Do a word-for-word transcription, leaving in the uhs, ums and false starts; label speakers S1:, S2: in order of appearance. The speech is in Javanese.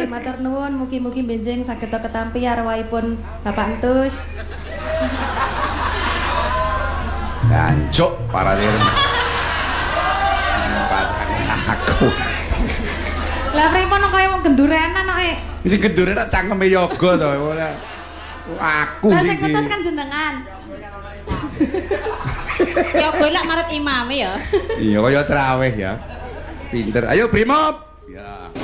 S1: Nggih, matur nuwun, mugi-mugi benjing saged ketampi arwahipun Bapak Entus.
S2: Gancuk para dirma. Empatan aku.
S1: Lah pripun kaya wong gendurenan kok e.
S2: Sing gendure tak cangkeme yoga to. Aku
S1: sih. Lah
S2: sing
S1: sing putus kan jenengan. Ya golek marut imame ya.
S2: Iya kaya traweh ya. Pinter. Ayo Brimob. Ya.